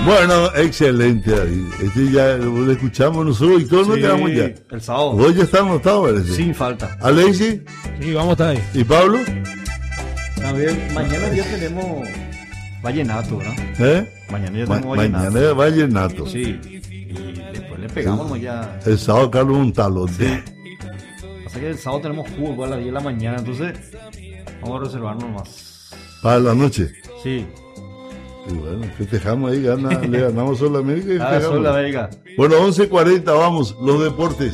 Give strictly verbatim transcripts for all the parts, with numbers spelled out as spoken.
Bueno, excelente, David. Este ya lo escuchamos nosotros y todos sí, nos quedamos ya. El sábado. Hoy ya está anotado, parece. Sin falta. ¿Alexis? Sí, vamos a estar ahí. ¿Y Pablo? También, mañana ya tenemos vallenato, ¿no? ¿Eh? Mañana ya Ma- tenemos vallenato. Mañana es vallenato. Sí. Y después le pegamos sí. ya. El sábado Carlos Montalvo. Sí. Pasa que el sábado tenemos fútbol a las diez de la mañana, entonces vamos a reservarnos más. Para la noche. Sí. Y bueno, festejamos ahí, gana, le ganamos a América y Ah, festejamos. América. Bueno, once cuarenta, vamos, los deportes.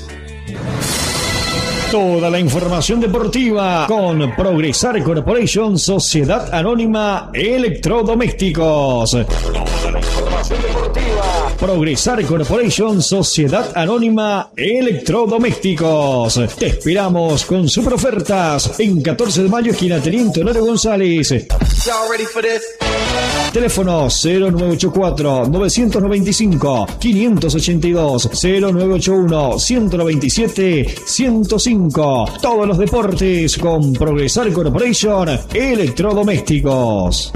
Toda la información deportiva con Progresar Corporation, Sociedad Anónima Electrodomésticos. Toda la información deportiva. Progresar Corporation, Sociedad Anónima Electrodomésticos. Te esperamos con super ofertas en catorce de mayo, esquina Teniente Honorio González. Y'all ready for this? Teléfono cero nueve ocho cuatro, nueve nueve cinco, cinco ocho dos, cero nueve ocho uno, uno nueve siete, uno cero cinco. Todos los deportes con Progresar Corporation Electrodomésticos.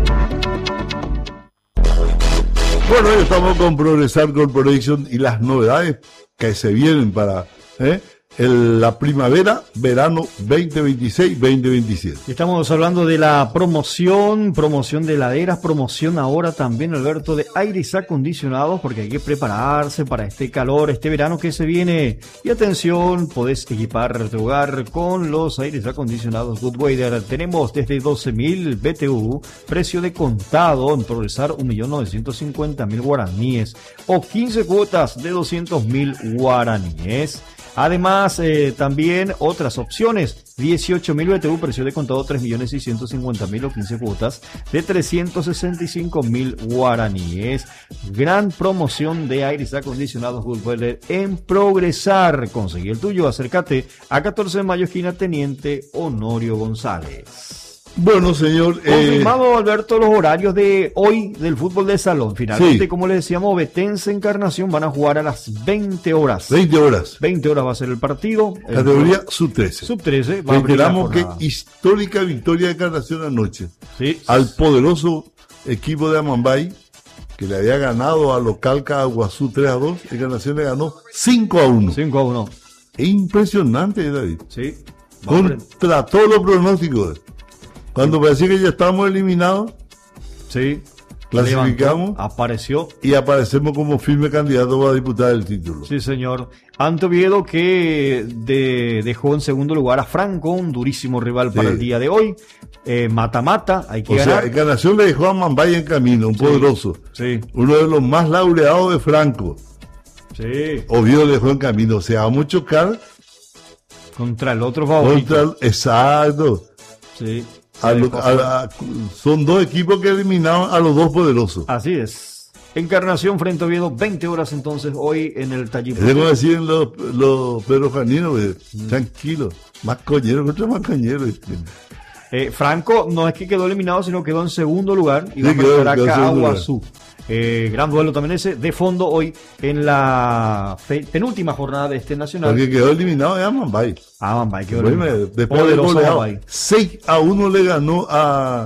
Bueno, hoy estamos con Progresar Corporation y las novedades que se vienen para ¿eh? el, la primavera, verano veinte veintiséis veinte veintisiete. Estamos hablando de la promoción, promoción de heladeras, promoción ahora también, Alberto, de aires acondicionados, porque hay que prepararse para este calor, este verano que se viene. Y atención, podés equipar tu hogar con los aires acondicionados Goodweather. Tenemos desde doce mil B T U, precio de contado en Progresar un millón novecientos cincuenta mil guaraníes o quince cuotas de doscientos mil guaraníes. Además, eh, también otras opciones, dieciocho mil B T U, precio de contado tres millones seiscientos cincuenta mil o quince cuotas de trescientos sesenta y cinco mil guaraníes. Gran promoción de aires acondicionados Goodweather en Progresar. Conseguí el tuyo, acércate a catorce de mayo, esquina Teniente Honorio González. Bueno, señor. Confirmado, eh... Alberto, los horarios de hoy del fútbol de salón. Finalmente, sí. como les decíamos, Betense Encarnación van a jugar a las veinte horas. veinte horas. veinte horas va a ser el partido. Categoría el... sub trece. sub trece. Va Reiteramos que histórica victoria de Encarnación anoche. Sí. Al poderoso equipo de Amambay, que le había ganado a local Caguazú tres a dos. Encarnación le ganó cinco a uno. cinco a uno. Impresionante, David. Sí. Contra todos los pronósticos. Cuando parecía que ya estábamos eliminados, sí, clasificamos, levantó, apareció y aparecemos como firme candidato a disputar el título. Sí, señor. Ante Oviedo, que de, dejó en segundo lugar a Franco, un durísimo rival sí. para el día de hoy. Eh, mata-mata, hay que o ganar. O sea, Encarnación le dejó a Mambay en camino, un sí. poderoso. Sí. Uno de los más laureados de Franco. Sí. Oviedo le dejó en camino. O sea, vamos a chocar contra el otro favorito. Contra el, exacto. Sí. A lo, a, a, son dos equipos que eliminaron a los dos poderosos. Así es. Encarnación frente a Oviedo, veinte horas entonces hoy en el Taller. Debo decir los, los Pedro Janinos, mm. tranquilo, más coñero contra más coñero. Eh, Franco no es que quedó eliminado, sino quedó en segundo lugar y sí, va a enfrentar a Caguazú. Eh, gran duelo también ese de fondo hoy en la fe, penúltima jornada de este nacional. Porque quedó eliminado ya Mambay. Ah, Mambay quedó bueno, eliminado. Después de goleado, seis a uno le ganó a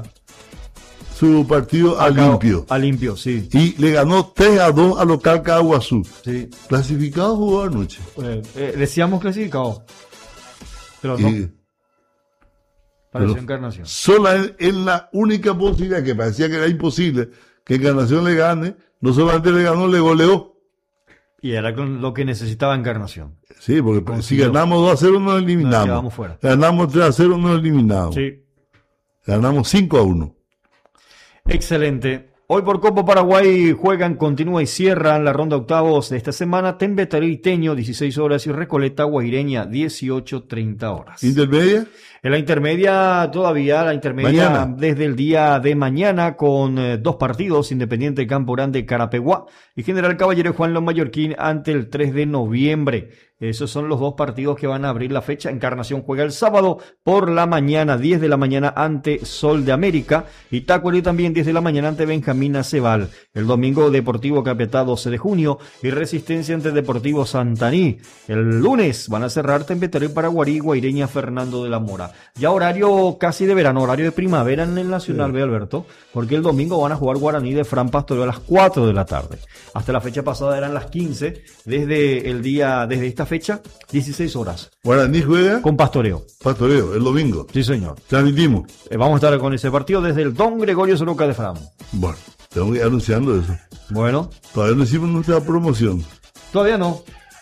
su partido a, a Limpio. A Limpio, sí. Y le ganó tres a dos a local Caguazú. Sí. Clasificado jugó anoche. Eh, eh, decíamos clasificado. Pero no. Y, pareció Encarnación. Sola en, en la única posibilidad que parecía que era imposible que Encarnación le gane, no solamente le ganó, le goleó. Y era lo que necesitaba Encarnación. Sí, porque Consiguió. si ganamos dos a cero nos eliminamos. Nos fuera. Ganamos tres a cero nos eliminamos. Sí. Ganamos cinco a uno. Excelente. Hoy por Copa Paraguay juegan, continúa y cierran la ronda octavos de esta semana. Tembetaré y Teño, dieciséis horas, y Recoleta Guaireña, dieciocho treinta horas. ¿Intermedia? En la intermedia, todavía, la intermedia mañana. Desde el día de mañana con eh, dos partidos, Independiente Campo Grande, Carapeguá y General Caballero Juan Los Mallorquín ante el tres de noviembre. Esos son los dos partidos que van a abrir la fecha. Encarnación juega el sábado por la mañana, diez de la mañana ante Sol de América. Y Tacuary también diez de la mañana ante Benjamín Aceval. El domingo Deportivo Capiatá doce de junio y Resistencia ante Deportivo Santaní. El lunes van a cerrar Tembetaré, Paraguarí, Guaireña, Fernando de la Mora. Ya horario casi de verano, horario de primavera en el Nacional B, Alberto, porque el domingo van a jugar Guaraní de Fran Pastoreo a las cuatro de la tarde. Hasta la fecha pasada eran las quince, desde el día, desde esta fecha, dieciséis horas. Guaraní juega con Pastoreo. Pastoreo, el domingo. Sí, señor. Transmitimos. Eh, vamos a estar con ese partido desde el Don Gregorio Soroca de Fran. Bueno, tengo que ir anunciando eso. Bueno. Todavía no hicimos nuestra promoción. Todavía no.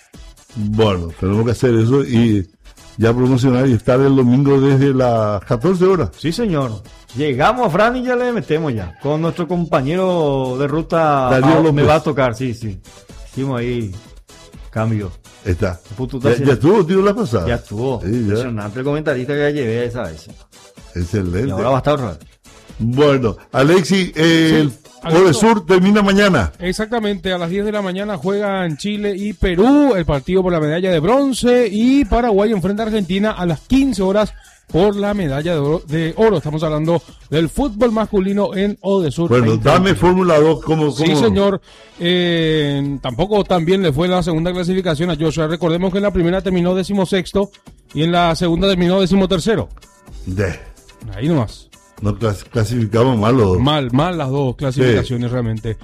Bueno, tenemos que hacer eso y ya promocionar y estar el domingo desde las catorce horas. Sí, señor. Llegamos a Fran y ya le metemos ya. Con nuestro compañero de ruta ah, me va a tocar, sí, sí. Hicimos ahí cambio. Está. Ya, ya estuvo, tío, la pasada. Ya estuvo. Sí, impresionante el comentarista que ya llevé esa vez. Excelente. Y ahora va a estar otra vez. Bueno, Alexi, eh, sí. el Odesur termina mañana. Exactamente, a las diez de la mañana juegan Chile y Perú, el partido por la medalla de bronce, y Paraguay enfrenta a Argentina a las quince horas por la medalla de oro. De oro. Estamos hablando del fútbol masculino en Odesur. Bueno, dame Fórmula dos como... Sí, señor. Eh, tampoco tan bien le fue la segunda clasificación a Joshua. Recordemos que en la primera terminó decimosexto y en la segunda terminó decimotercero. De. Ahí nomás. No clas- clasificamos mal los dos. Mal, mal las dos clasificaciones, sí. Realmente.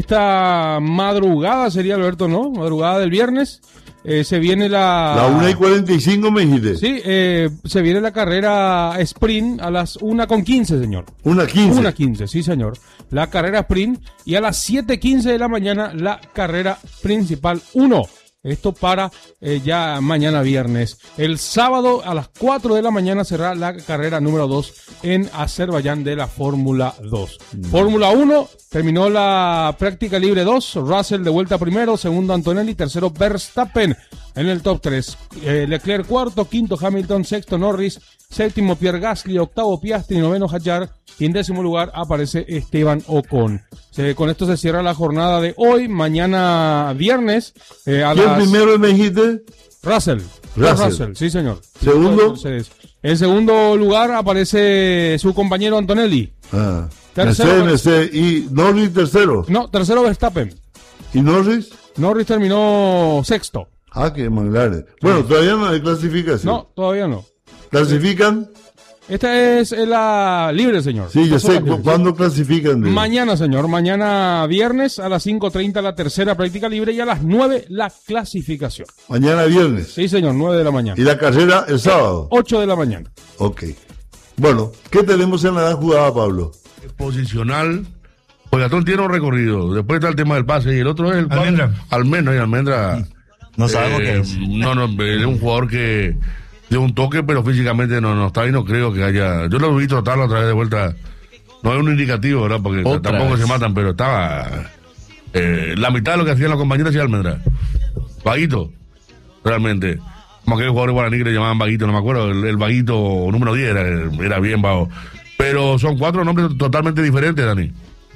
Esta madrugada sería, Alberto, ¿no? Madrugada del viernes. Eh, se viene la... La una y cuarenta y cinco me dijiste. Sí, eh, se viene la carrera sprint a las una con quince, señor. Una quince. Una quince, sí, señor. La carrera sprint y a las siete quince de la mañana la carrera principal uno. Esto para eh, ya mañana viernes. El sábado a las cuatro de la mañana será la carrera número dos en Azerbaiyán de la Fórmula dos. Mm. Fórmula uno, terminó la práctica libre dos. Russell de vuelta primero, segundo Antonelli, tercero Verstappen en el top tres. Eh, Leclerc cuarto, quinto Hamilton, sexto Norris, séptimo Pierre Gasly, octavo Piastri, noveno Hadjar y en décimo lugar aparece Esteban Ocon. Se, con esto se cierra la jornada de hoy, mañana viernes. Eh, a ¿Quién las... primero me dijiste? Russell. Russell. Russell, sí señor. ¿Segundo? En segundo lugar aparece su compañero Antonelli. Ah. Tercero, Mercedes, y Norris tercero. No, tercero Verstappen. ¿Y Norris? Norris terminó sexto. Ah, qué mangares. Bueno, todavía no hay clasificación. No, todavía no. ¿Clasifican? Esta es la libre, señor. Sí, yo sé. ¿Cuándo clasifican? De... Mañana, señor. Mañana viernes a las cinco treinta la tercera práctica libre y a las nueve la clasificación. Mañana viernes. Sí, señor, nueve de la mañana. ¿Y la carrera el sábado? ocho de la mañana. Ok. Bueno, ¿qué tenemos en la jugada, Pablo? Posicional. Oigatón tiene un recorrido. Después está el tema del pase y el otro es el... Almendra. Almendra y Almendra... No sabemos eh, qué es. No, no, es un jugador que... de un toque, pero físicamente no, no está y no creo que haya... Yo lo he visto tratarlo otra vez de vuelta. No es un indicativo, ¿verdad? Porque Otra tampoco vez. se matan, pero estaba... Eh, la mitad de lo que hacían los compañeros hacía Almendra. Vaguito, realmente. Como aquel jugador de Guaraní que le llamaban Vaguito, no me acuerdo. El, el Vaguito número diez era, era bien vago. Pero son cuatro nombres totalmente diferentes, Dani.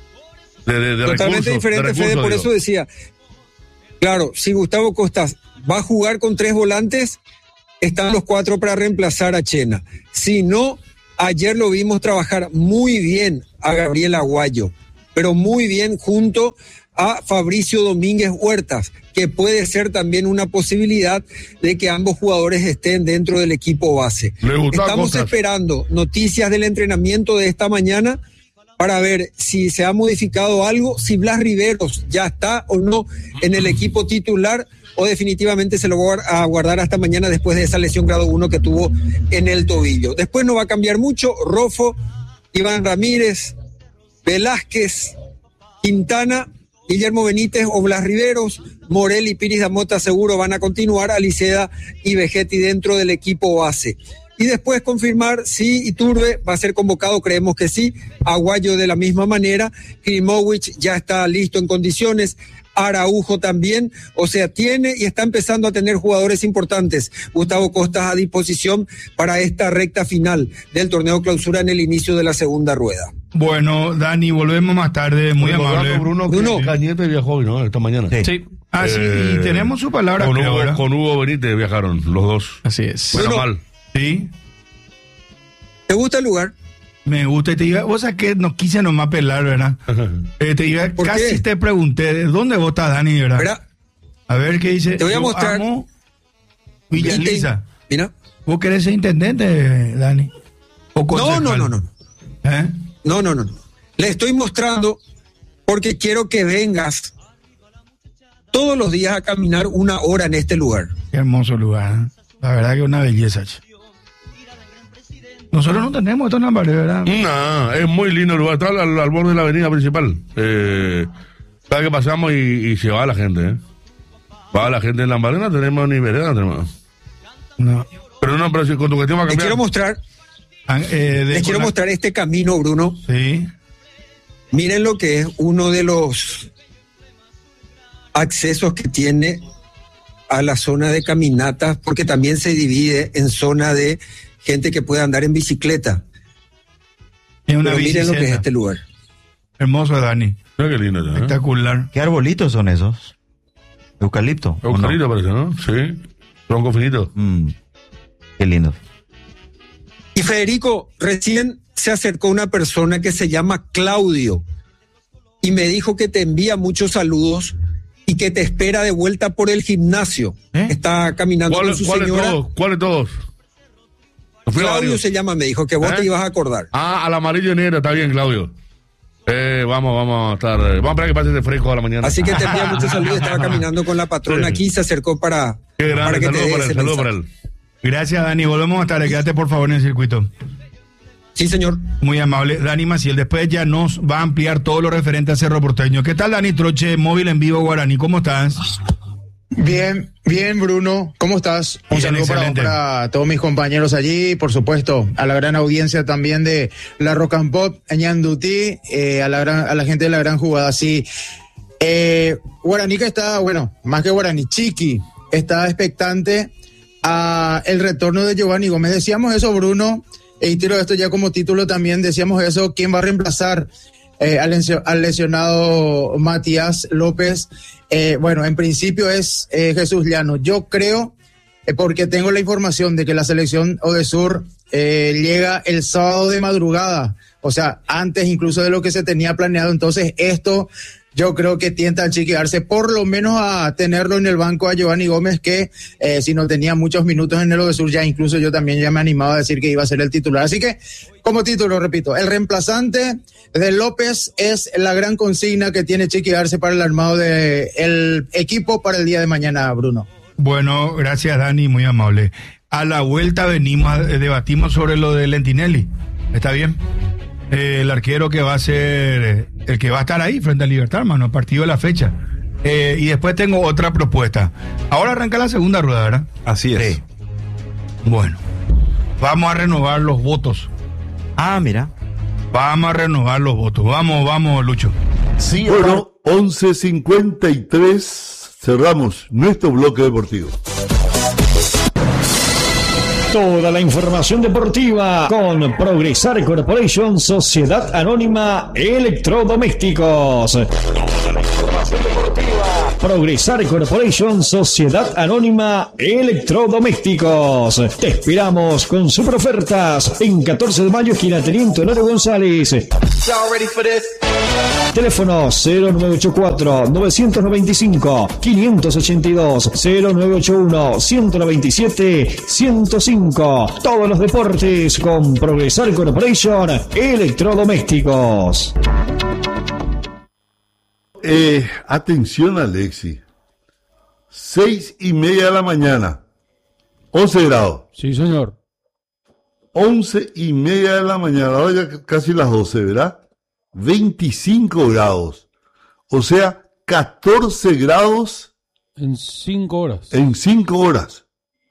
De, de, de totalmente recursos, diferente, de Fede, recursos, por digo. eso decía, claro, si Gustavo Costas va a jugar con tres volantes, están los cuatro para reemplazar a Chena. Si no, ayer lo vimos trabajar muy bien a Gabriel Aguayo, pero muy bien junto a Fabricio Domínguez Huertas, que puede ser también una posibilidad de que ambos jugadores estén dentro del equipo base. Estamos Costas. esperando noticias del entrenamiento de esta mañana para ver si se ha modificado algo, si Blas Riveros ya está o no en el equipo titular, o definitivamente se lo va a guardar hasta mañana después de esa lesión grado uno que tuvo en el tobillo. Después no va a cambiar mucho. Rofo, Iván Ramírez, Velázquez, Quintana, Guillermo Benítez o Blas Riveros, Morel y Piris Damota seguro van a continuar, Aliceda y Vegetti dentro del equipo base. Y después confirmar si Iturbe va a ser convocado, creemos que sí, Aguayo de la misma manera, Klimovic ya está listo en condiciones, Araujo también, o sea, tiene y está empezando a tener jugadores importantes, Gustavo Costas, a disposición para esta recta final del torneo clausura en el inicio de la segunda rueda. Bueno, Dani, volvemos más tarde, muy Recordando, amable. Bruno, Bruno. que Cañete viajó hoy, ¿no? Esta mañana. Sí. sí. Ah, sí, Eh, y tenemos su palabra Con creo, Hugo, ¿verdad? con Hugo Benítez viajaron los dos. Así es. Bueno, Bruno. mal. Sí, ¿Te gusta el lugar? me gusta. Y te iba, vos sabés que no quise nomás pelar, ¿verdad? Eh, te iba, ¿Por casi qué? te pregunté, ¿de dónde vos estás, Dani, verdad? Verá, A ver qué dice. Te voy a Yo mostrar. amo Villa Elisa. Mira, ¿Vos querés ser intendente, Dani? ¿O No, concejal? no, no, no. ¿Eh? No, no, no. Le estoy mostrando porque quiero que vengas todos los días a caminar una hora en este lugar. Qué hermoso lugar, ¿eh? La verdad que es una belleza, che. Nosotros no tenemos esto en Lambaré, ¿verdad? No, es muy lindo el lugar. Está al, al borde de la avenida principal. Eh, cada que pasamos y, y se va la gente, ¿eh? Va la gente en Lambaré, no tenemos ni vereda, no tenemos. No. Pero no, pero si con tu cuestión va a Les cambiar. quiero mostrar, Ah, eh, de- les quiero con la- mostrar este camino, Bruno. Sí. Miren lo que es uno de los accesos que tiene a la zona de caminatas, porque también se divide en zona de gente que puede andar en bicicleta. Es una Pero miren lo que es bicicleta. este lugar. Hermoso, Dani. Mira qué lindo, ¿eh? Espectacular. ¿Qué arbolitos son esos? ¿Eucalipto? ¿o no? Eucalipto parece, ¿no? Sí. Tronco finito. Mm, qué lindo. Y Federico, recién se acercó una persona que se llama Claudio y me dijo que te envía muchos saludos y que te espera de vuelta por el gimnasio. ¿Eh? Está caminando con ¿Cuáles su cuál señora. todos? ¿Cuáles todos? Fui a Claudio varios. se llama, me dijo que vos ¿Eh? te ibas a acordar. Ah, al amarillo y negro, está bien, Claudio. Eh, vamos, vamos a estar. eh, vamos a esperar que pase de fresco a la mañana. Así que te envía muchos saludos. Estaba caminando con la patrona Sí. aquí y se acercó para, Qué para grande, que te saludos dé para ese él, saludos para mensaje. él. Gracias, Dani. Volvemos a estar. Quédate, por favor, en el circuito. Sí, señor. Muy amable. Dani Maciel, después ya nos va a ampliar todo lo referente a Cerro Porteño. ¿Qué tal, Dani Troche, móvil en vivo Guaraní? ¿Cómo estás? Bien, bien, Bruno. ¿Cómo estás? Un Bien, saludo para, excelente. para todos mis compañeros allí, por supuesto, a la gran audiencia también de la Rock and Pop, Ñandutí, eh, a la gran, a la gente de la gran jugada, sí. Eh, Guaraní que está, bueno, más que Guaraní, Chiqui, está expectante a el retorno de Giovanni Gómez. Decíamos eso, Bruno, y tiro esto ya como título también, decíamos eso, ¿quién va a reemplazar eh, al, lesio- al lesionado Matías López? Eh, bueno, en principio es eh, Jesús Llano. Yo creo, eh, porque tengo la información de que la selección Odesur eh, llega el sábado de madrugada, o sea, antes incluso de lo que se tenía planeado. Entonces, esto yo creo que tienta a chiquearse, por lo menos a tenerlo en el banco a Giovanni Gómez, que eh, si no tenía muchos minutos en el Odesur, ya incluso yo también ya me animaba a decir que iba a ser el titular. Así que, como título, repito, el reemplazante de López es la gran consigna que tiene Chiqui Arce para el armado del equipo para el día de mañana, Bruno. Bueno, gracias, Dani, muy amable. A la vuelta venimos, eh, debatimos sobre lo de Lentinelli. ¿Está bien? Eh, el arquero que va a ser, eh, el que va a estar ahí frente a Libertad, hermano, partido de la fecha. Eh, y después tengo otra propuesta. Ahora arranca la segunda rueda, ¿verdad? Así es. Sí. Bueno, vamos a renovar los votos. Ah, mira. Vamos a renovar los votos. Vamos, vamos, Lucho. Sí, Bueno, once cincuenta y tres, cerramos nuestro bloque deportivo. Toda la información deportiva con Progresar Corporation, Sociedad Anónima Electrodomésticos. Toda la información deportiva. Progresar Corporation, Sociedad Anónima Electrodomésticos. Te esperamos con super ofertas en catorce de mayo, esquina Teniente Honorio González. Teléfono cero nueve ocho cuatro, nueve nueve cinco, cinco ocho dos, cero nueve ocho uno, uno nueve siete, ciento cinco. Todos los deportes con Progresar Corporation Electrodomésticos. Eh, atención, Alexi. Seis y media de la mañana. Once grados. Sí, señor. Once y media de la mañana. Ahora ya casi las doce, ¿verdad? Veinticinco grados. O sea, catorce grados En cinco horas. en cinco horas.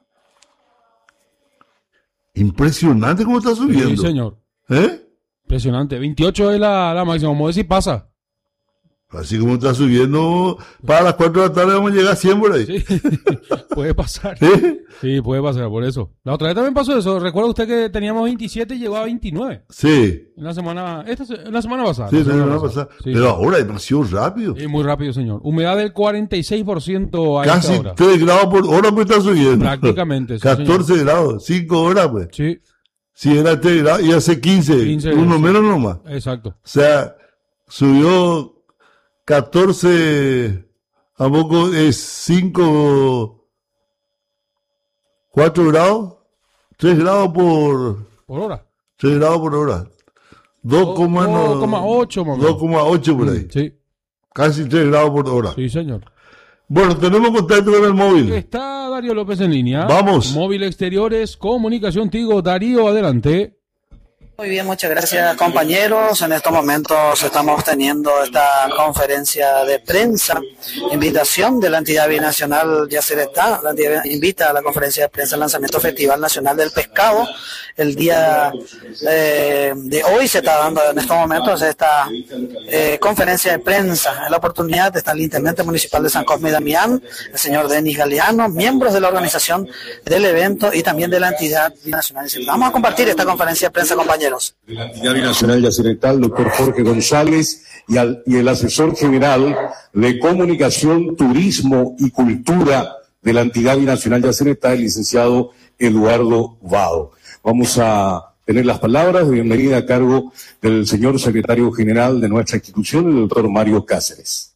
Impresionante cómo está Sí, subiendo. señor. ¿Eh? Impresionante. veintiocho es la, la máxima. Vamos a ver si pasa. Así como está subiendo, para las cuatro de la tarde vamos a llegar a cien por ahí. Sí. Puede pasar. ¿Eh? Sí, puede pasar, por eso. La otra vez también pasó eso. Recuerda usted que teníamos veintisiete y llegó a veintinueve. Sí, En la semana, esta, se- en la semana pasada. sí, la no, semana no va a pasada. pasar. Sí, Pero sí. ahora es demasiado rápido. Sí, muy rápido, señor. Humedad del cuarenta y seis por ciento a Casi esta hora. tres grados por hora pues está subiendo. Prácticamente, sí, catorce grados, cinco horas pues. Sí, Si era tres grados, y hace quince, quince, uno sí. menos nomás. exacto. O sea, subió catorce, a poco es cinco, cuatro grados, tres grados por... Por hora. tres grados por hora. dos coma ocho dos coma ocho por ahí. Sí. Casi tres grados por hora. Sí, señor. Bueno, tenemos contacto con el móvil. Está Darío López en línea. Vamos. Móvil Exteriores, Comunicación Tigo. Darío, adelante. Muy bien, muchas gracias compañeros. En estos momentos estamos teniendo esta conferencia de prensa, invitación de la entidad binacional Yacyretá. La entidad invita a la conferencia de prensa al lanzamiento Festival Nacional del Pescado. El día eh, de hoy se está dando en estos momentos esta eh, conferencia de prensa. En la oportunidad está el intendente municipal de San Cosme y Damián, el señor Denis Galeano, miembros de la organización del evento y también de la entidad binacional. Vamos a compartir esta conferencia de prensa, compañeros. De la entidad binacional Yacyretá, el doctor Jorge González y, al, y el asesor general de Comunicación, Turismo y Cultura de la entidad binacional Yacyretá, el licenciado Eduardo Vado. Vamos a tener las palabras de bienvenida a cargo del señor secretario general de nuestra institución, el doctor Mario Cáceres.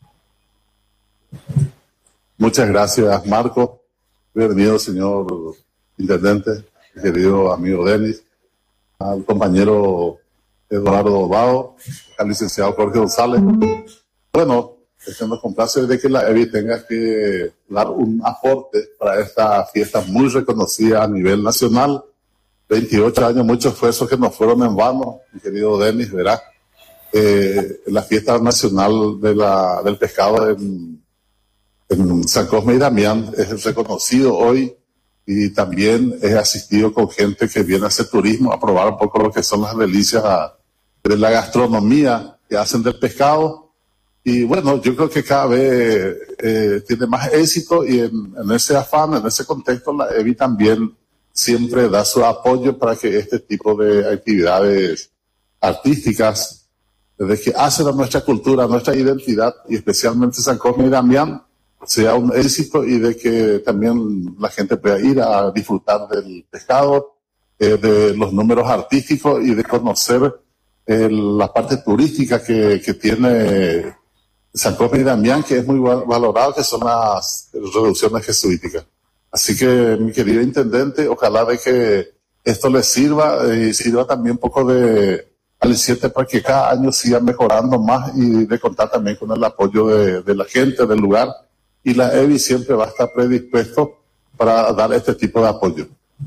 Muchas gracias, Marco. Bienvenido, señor intendente, querido amigo Denis, al compañero Eduardo Vado, al licenciado Jorge González. Bueno, este nos complace de que la E B I tenga que dar un aporte para esta fiesta muy reconocida a nivel nacional. veintiocho años, muchos esfuerzos que no fueron en vano, mi querido Denis, verá. Eh, la fiesta nacional de la, del pescado en, en San Cosme y Damián es reconocido hoy. Y también he asistido con gente que viene a hacer turismo, a probar un poco lo que son las delicias de la gastronomía que hacen del pescado. Y bueno, yo creo que cada vez eh, tiene más éxito y en, en ese afán, en ese contexto, la E B I también siempre da su apoyo para que este tipo de actividades artísticas, desde que hacen a nuestra cultura, a nuestra identidad, y especialmente San Cosme y Damián, sea un éxito y de que también la gente pueda ir a disfrutar del pescado, eh, de los números artísticos y de conocer eh, la parte turística que, que tiene San Cosme y Damián, que es muy valorado, que son las reducciones jesuíticas. Así que, mi querido intendente, ojalá de que esto les sirva y eh, sirva también un poco de aliciente para que cada año siga mejorando más y de contar también con el apoyo de, de la gente del lugar. Y la E B I siempre va a estar predispuesto para dar este tipo de apoyo.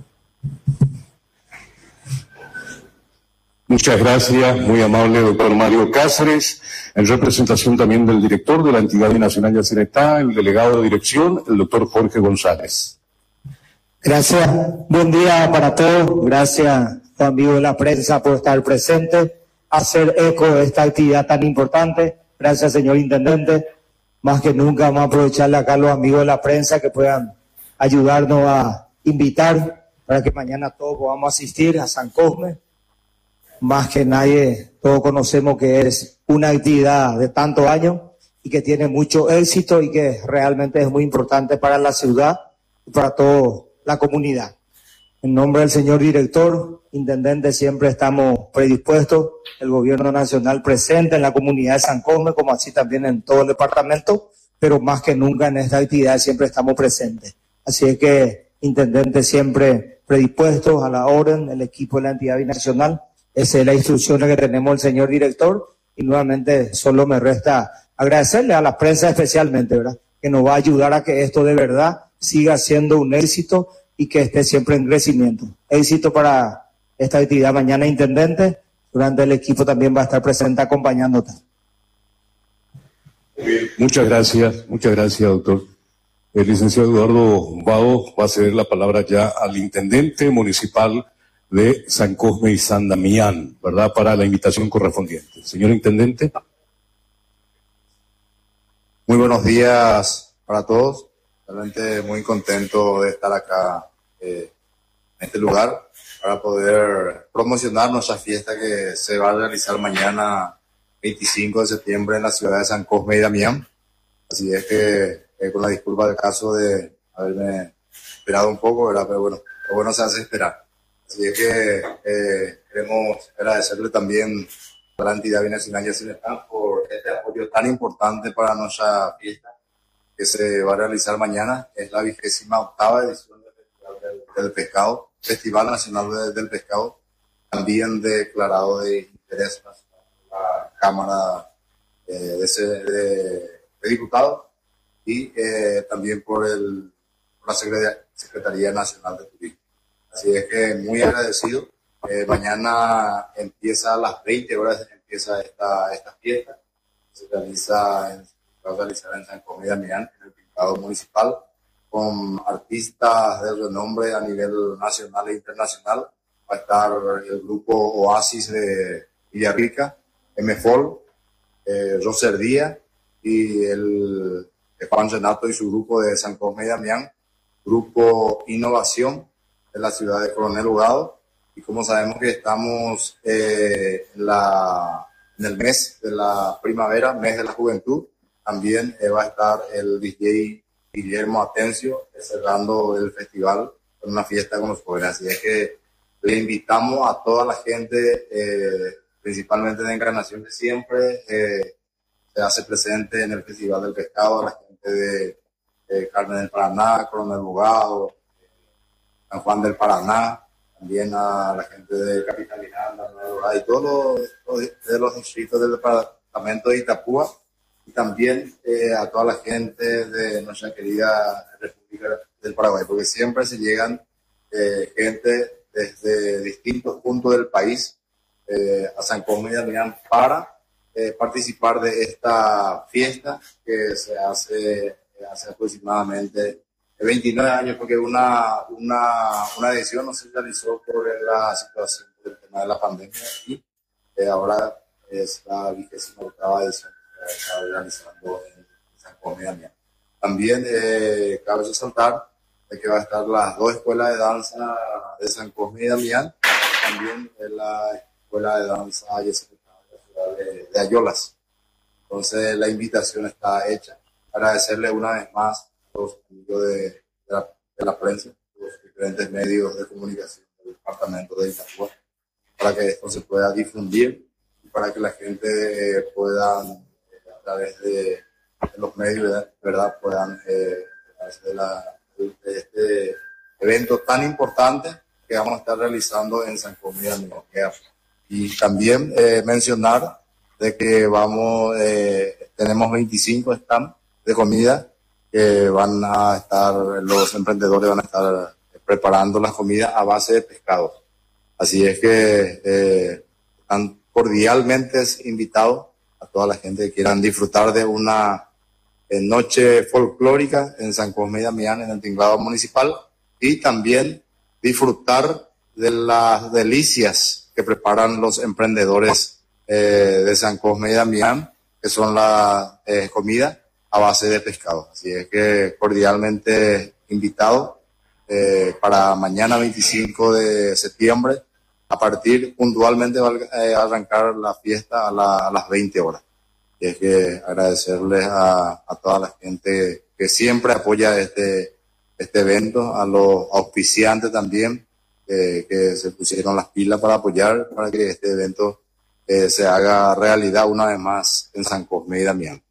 Muchas gracias, muy amable doctor Mario Cáceres, en representación también del director de la entidad binacional Yacyretá, el delegado de dirección, el doctor Jorge González. Gracias, buen día para todos, gracias amigos de la prensa por estar presentes, hacer eco de esta actividad tan importante, gracias señor intendente. Más que nunca vamos a aprovecharle acá a los amigos de la prensa que puedan ayudarnos a invitar para que mañana todos podamos asistir a San Cosme. Más que nadie, todos conocemos que es una actividad de tantos años y que tiene mucho éxito y que realmente es muy importante para la ciudad y para toda la comunidad. En nombre del señor director, intendente, siempre estamos predispuestos, el gobierno nacional presente en la comunidad de San Cosme, como así también en todo el departamento, pero más que nunca en esta actividad siempre estamos presentes. Así es que, intendente, siempre predispuestos a la orden, el equipo de la entidad binacional, esa es la instrucción que tenemos del señor director, y nuevamente solo me resta agradecerle a la prensa especialmente, ¿verdad?, que nos va a ayudar a que esto de verdad siga siendo un éxito y que esté siempre en crecimiento. Éxito para esta actividad mañana, intendente. Durante el equipo también va a estar presente acompañándote. Muchas gracias, muchas gracias, doctor. El licenciado Eduardo Vado va a ceder la palabra ya al intendente municipal de San Cosme y San Damián, ¿verdad?, para la invitación correspondiente. Señor intendente. Muy buenos días para todos. Realmente muy contento de estar acá eh, en este lugar para poder promocionar nuestra fiesta que se va a realizar mañana veinticinco de septiembre en la ciudad de San Cosme y Damián. Así es que eh, con la disculpa del caso de haberme esperado un poco, ¿verdad? Pero bueno, lo bueno se hace esperar. Así es que eh, queremos agradecerle también a la entidad binacional Yacyretá por este apoyo tan importante para nuestra fiesta que se va a realizar mañana. Es la vigésima octava edición del Festival del, del Pescado. Festival Nacional de, del Pescado, también declarado de interés nacional por la Cámara eh, de, de, de Diputados y eh, también por, el, por la Secretaría, Secretaría Nacional de Turismo. Así es que muy agradecido. Eh, mañana empieza a las veinte horas, empieza esta, esta fiesta. Se realiza en, se va a realizar en San Cosme y Damián, en el Pintado Municipal, con artistas de renombre a nivel nacional e internacional. Va a estar el grupo Oasis de Villarrica, M F O L, eh, Roser Díaz y el Juan Renato y su grupo de San Cosme y Damián, grupo Innovación de la ciudad de Coronel Hugado. Y como sabemos que estamos eh, en, la, en el mes de la primavera, mes de la juventud, también eh, va a estar el D J Guillermo Atencio cerrando el festival con una fiesta con los jóvenes. Así es que le invitamos a toda la gente, eh, principalmente de Encarnación, que siempre eh, se hace presente en el Festival del Pescado, a la gente de, de Carmen del Paraná, Coronel Hugado, San Juan del Paraná, también a la gente de Capital Miranda, y todos los, los, de los distritos del departamento de Itapúa, y también eh, a toda la gente de nuestra querida República del Paraguay, porque siempre se llegan eh, gente desde distintos puntos del país eh, a San Cosme y Damián para eh, participar de esta fiesta que se hace, hace aproximadamente veintinueve años, porque una, una, una edición no se realizó por la situación del tema de la pandemia y eh, ahora es la vigésima octava edición que se está realizando en San Cosme y Damián. También eh, cabe resaltar de que va a estar las dos escuelas de danza de San Cosme y Damián, también en la escuela de danza de la ciudad de, de Ayolas. Entonces la invitación está hecha. Agradecerle una vez más a los amigos de, de, la, de la prensa, los diferentes medios de comunicación del departamento de Itapúa, para que esto se pueda difundir y para que la gente eh, pueda, eh, a través de, de los medios, ¿verdad?, puedan eh, de, la, de este evento tan importante que vamos a estar realizando en San Cosme y Damián. Y también eh, mencionar de que vamos, eh, tenemos veinticinco stands de comida que van a estar, los emprendedores van a estar preparando las comidas a base de pescados. Así es que eh, están cordialmente invitados a toda la gente que quieran disfrutar de una eh, noche folclórica en San Cosme y Damián, en el Tinglado Municipal, y también disfrutar de las delicias que preparan los emprendedores eh, de San Cosme y Damián, que son la eh, comida a base de pescado. Así es que cordialmente invitado eh, para mañana veinticinco de septiembre, a partir puntualmente va a eh, arrancar la fiesta a, la, a las veinte horas. Y es que agradecerles a, a toda la gente que siempre apoya este, este evento, a los auspiciantes también, eh, que se pusieron las pilas para apoyar, para que este evento eh, se haga realidad una vez más en San Cosme y Damián.